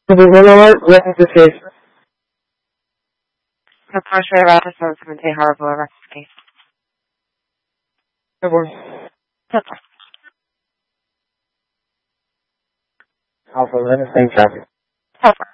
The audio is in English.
Division alert, witness is safe. The partially rapid service from the Harbor arrest case. Good one. Alpha, let us stay traffic. Helper.